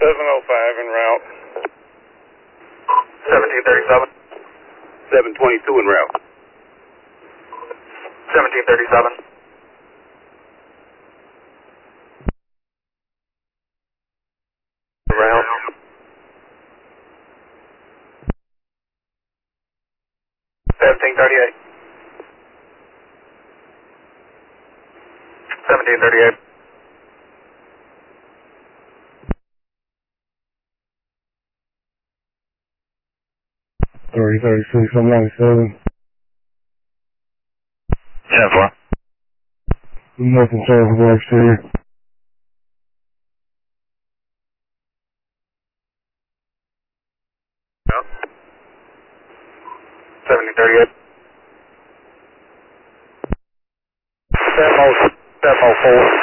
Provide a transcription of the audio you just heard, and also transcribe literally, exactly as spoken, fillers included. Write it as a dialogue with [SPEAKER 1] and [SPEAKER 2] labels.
[SPEAKER 1] seven oh five en route.
[SPEAKER 2] seventeen thirty-seven.
[SPEAKER 1] seven twenty-two en route.
[SPEAKER 2] seventeen thirty-seven.
[SPEAKER 1] Route.
[SPEAKER 2] seventeen thirty-eight. seventeen thirty-eight.
[SPEAKER 3] thirty thirty-six, I'm ninety-seven.
[SPEAKER 2] ten four.
[SPEAKER 3] Nothing terrible for exterior.
[SPEAKER 2] seventeen thirty-eight.
[SPEAKER 1] Demo, demo four.